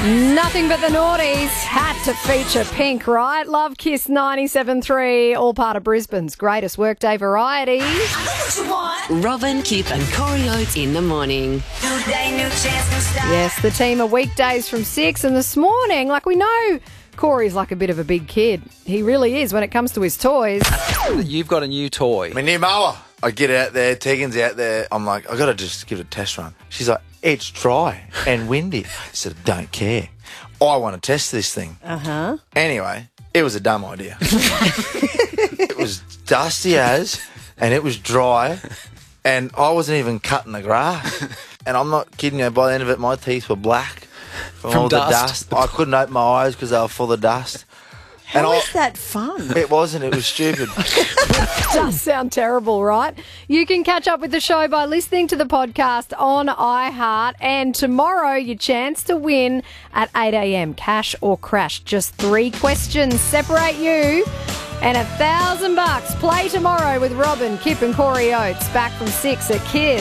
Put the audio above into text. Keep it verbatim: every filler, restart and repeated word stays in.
Nothing but the noughties had to feature Pink, right? Love Kiss ninety-seven point three, all part of Brisbane's greatest workday variety. Robin, Kip and Corey Oates in the morning. Yes, the team are weekdays from six, and this morning, like we know, Corey's like a bit of a big kid. He really is when it comes to his toys. You've got a new toy. My new mower. I get out there, Tegan's out there. I'm like, I got to just give it a test run. She's like, it's dry and windy. I said, don't care. I want to test this thing. Uh-huh. Anyway, it was a dumb idea. It was dusty as, and it was dry, and I wasn't even cutting the grass. And I'm not kidding you, by the end of it, my teeth were black from, From all dust. the dust. I couldn't open my eyes because they were full of dust. How and is I, that fun? It wasn't. It was stupid. Does sound terrible, right? You can catch up with the show by listening to the podcast on iHeart. And tomorrow, your chance to win at eight a.m. Cash or crash. Just three questions separate you and a thousand bucks. Play tomorrow with Robin, Kip and Corey Oates. Back from six at Kiss.